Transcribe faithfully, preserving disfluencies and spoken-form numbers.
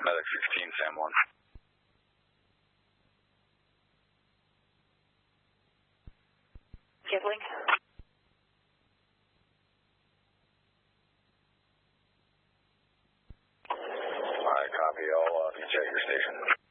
Medic sixteen, Sam one. Kibling. Alright, copy. I'll uh, check your station.